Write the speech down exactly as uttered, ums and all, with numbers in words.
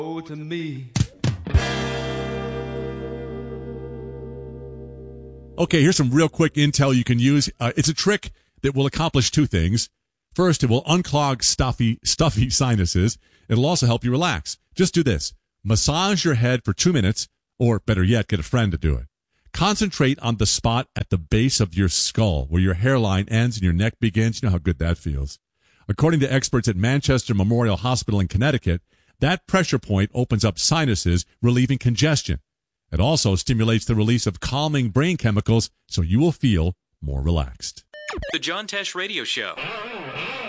to me. Okay, here's some real quick intel you can use. Uh, it's a trick that will accomplish two things. First, it will unclog stuffy, stuffy sinuses. It'll also help you relax. Just do this. Massage your head for two minutes, or better yet, get a friend to do it. Concentrate on the spot at the base of your skull, where your hairline ends and your neck begins. You know how good that feels. According to experts at Manchester Memorial Hospital in Connecticut, that pressure point opens up sinuses, relieving congestion. It also stimulates the release of calming brain chemicals, so you will feel more relaxed. The John Tesh Radio Show.